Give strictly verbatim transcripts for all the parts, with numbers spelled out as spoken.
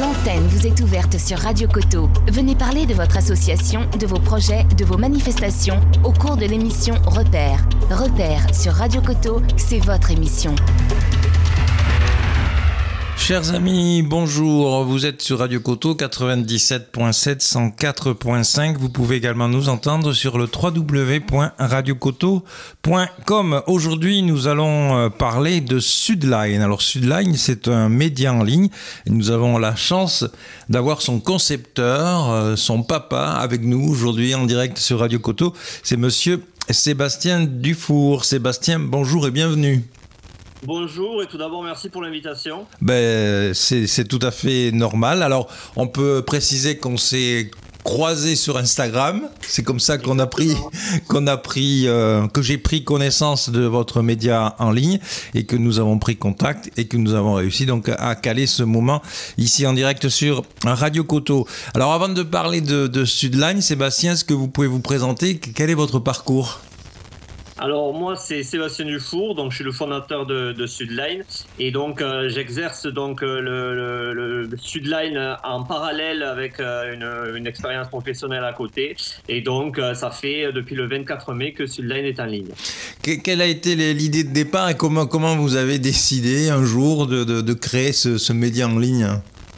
L'antenne vous est ouverte sur Radio Coteau. Venez parler de votre association, de vos projets, de vos manifestations au cours de l'émission Repères. Repères sur Radio Coteau, c'est votre émission. Chers amis, bonjour, vous êtes sur Radio Coteau quatre-vingt-dix-sept point sept, cent quatre point cinq. Vous pouvez également nous entendre sur le w w w point radio coteau point com. Aujourd'hui, nous allons parler de Sudline. Alors Sudline, c'est un média en ligne et nous avons la chance d'avoir son concepteur, son papa, avec nous aujourd'hui en direct sur Radio Coteau. C'est monsieur Sébastien Dufour. Sébastien, bonjour et bienvenue. Bonjour et tout d'abord merci pour l'invitation. Ben, c'est, c'est tout à fait normal. Alors on peut préciser qu'on s'est croisés sur Instagram. C'est comme ça qu'on a pris, qu'on a pris, euh, que j'ai pris connaissance de votre média en ligne et que nous avons pris contact et que nous avons réussi donc à caler ce moment ici en direct sur Radio Coteau. Alors avant de parler de, de Sudline, Sébastien, est-ce que vous pouvez vous présenter? Quel est votre parcours? Alors moi c'est Sébastien Dufour, donc je suis le fondateur de, de Sudline et donc euh, j'exerce donc euh, le, le, le Sudline en parallèle avec euh, une, une expérience professionnelle à côté et donc euh, ça fait depuis le vingt-quatre mai que Sudline est en ligne. Que, quelle a été l'idée de départ et comment, comment vous avez décidé un jour de, de, de créer ce, ce média en ligne?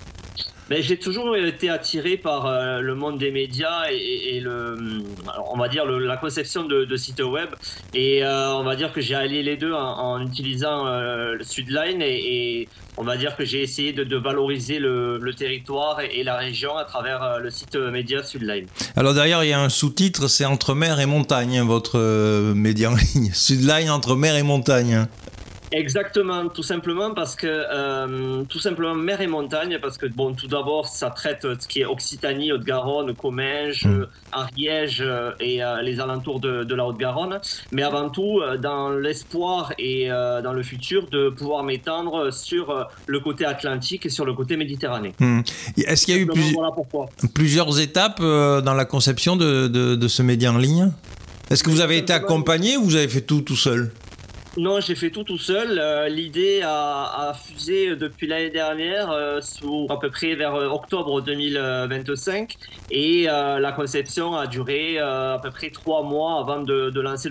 Mais j'ai toujours été attiré par euh, le monde des médias et, et, et le, alors on va dire le, la conception de, de sites web et euh, on va dire que j'ai allié les deux en, en utilisant euh, le Sudline et, et on va dire que j'ai essayé de, de valoriser le, le territoire et, et la région à travers euh, le site média Sudline. Alors d'ailleurs il y a un sous-titre, c'est Entre mer et montagne, votre euh, média en ligne. Sudline entre mer et montagne. Exactement, tout simplement parce que euh, tout simplement mer et montagne parce que bon tout d'abord ça traite ce qui est Occitanie, Haute-Garonne, Comminges, mmh. Ariège et euh, les alentours de, de la Haute-Garonne, mais avant tout euh, dans l'espoir et euh, dans le futur de pouvoir m'étendre sur euh, le côté atlantique et sur le côté méditerranéen. Mmh. Est-ce qu'il y a eu plus... voilà plusieurs étapes euh, dans la conception de, de, de ce média en ligne? Est-ce que vous avez été accompagné ou vous avez fait tout tout seul? Non, j'ai fait tout tout seul. Euh, l'idée a, a fusé depuis l'année dernière, euh, sous à peu près vers octobre deux mille vingt-cinq, et euh, la conception a duré euh, à peu près trois mois avant de, de lancer le